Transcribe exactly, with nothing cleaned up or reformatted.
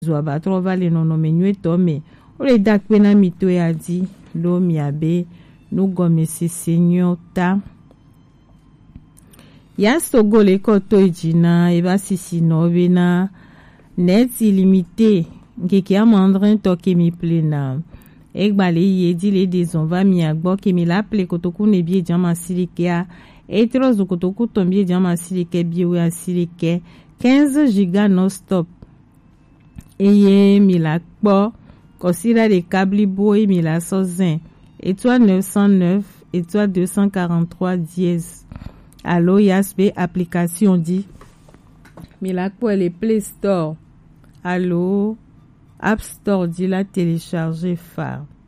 Zouaba trova le nono menue tome. O le dak pena mito ya di lo miabe no gome se senyo ta. Yasto gole koto ejina eba sisi no bena net illimité ngeki amandrin toke mi plena. Ekbale yedi le dezonva mi agbo ke mi la ple kotoku ne bie jama silike etro zo kotoku tombie jama silike bie we silike quinze giga non stop. Eye mi la kpo kosira de câble boy mi la sozen étoile neuf cent neuf étoile deux cent quarante-trois dièse. Allo Yasbe application dit mi la kpo le Play Store. Allo App Store dit la télécharger phare.